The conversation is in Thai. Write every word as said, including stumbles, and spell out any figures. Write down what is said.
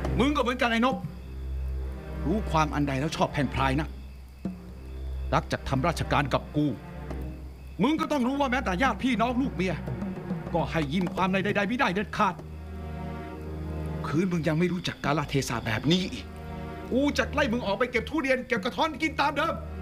มึงก็เหมือนกันไอ้นกรู้ความอันใดแล้วชอบแพร่งพรายนะรักจะทำราชการกับกูมึงก็ต้องรู้ว่าแม้แต่ญาติพี่น้องลูกเมียก็ให้ยินความในใดๆไม่ได้เด็ดขาดคืนมึงยังไม่รู้จักกาลเทศะแบบนี้อีกกูจะไล่มึงออกไปเก็บทุเรียนเก็บกระท้อนกินตามเดิม